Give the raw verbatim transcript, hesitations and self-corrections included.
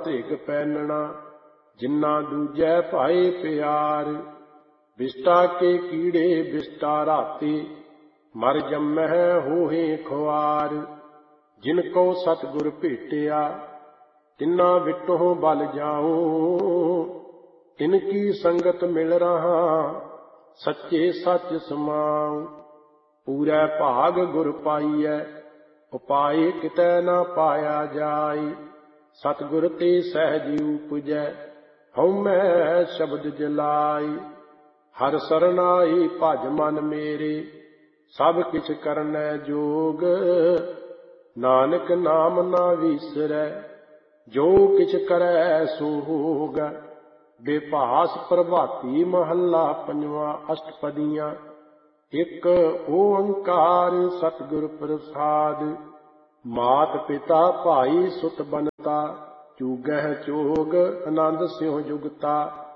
ਧ੍ਰਿਗ ਪੈਨਣਾ, ਜਿੰਨਾ ਦੂਜੈ ਭਾਏ ਪਿਆਰ। ਬਿਸਟਾ ਕੇ ਕੀੜੇ ਬਿਸਟਾ ਰਾਤੇ, ਮਰ ਜੰਮਹਿ ਹੋਹੇ ਖੁਆਰ। ਜਿਨ ਕੋ ਸਤਿਗੁਰ ਭੇਟਿਆ, ਤਿੰਨਾ ਵਿਟੋਂ ਬਲ ਜਾਉ। ਤਿਨ ਕੀ ਸੰਗਤ ਮਿਲ ਰਹਾ, ਸੱਚੇ ਸੱਚ ਸਮਾਉ। ਪੂਰੈ ਭਾਗ ਗੁਰ ਪਾਈਐ, ਉਪਾਏ ਕਿਤੈ ਨਾ ਪਾਇਆ ਜਾਇ। ਸਤਿਗੁਰ ਤੇ ਸਹਿਜ ਉਪਜੈ, ਹਉਮੈ ਸ਼ਬਦ ਜਲਾਈ। ਹਰਿ ਸਰਨਾਈ ਭਜ ਮਨ ਮੇਰੇ, ਸਭ ਕਿਛ ਕਰਨੈ ਜੋਗ। ਨਾਨਕ ਨਾਮ ਨਾ ਵੀਸਰੈ, ਜੋ ਕਿਛ ਕਰੈ ਸੋ ਹੋਗ। ਬਿਭਾਸ ਪ੍ਰਭਾਤੀ ਮਹੱਲਾ ਪੰਜਵਾਂ, ਅਸ਼ਟਪਦੀਆਂ। ਇੱਕ ਓੰਕਾਰ ਸਤਿਗੁਰ ਪ੍ਰਸਾਦਿ। ਮਾਤ ਪਿਤਾ ਭਾਈ ਸੁਤ ਬਨਤਾ, ਚੂਗਹਿ ਚੋਗ ਆਨੰਦ ਸਿਉ ਜੁਗਤਾ।